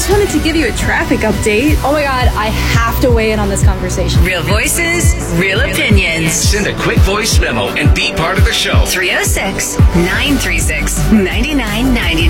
just wanted to give you a traffic update. Oh my God, I have to weigh in on this conversation. Real voices, real opinions. Send a quick voice memo and be part of the show. 306-936-9999.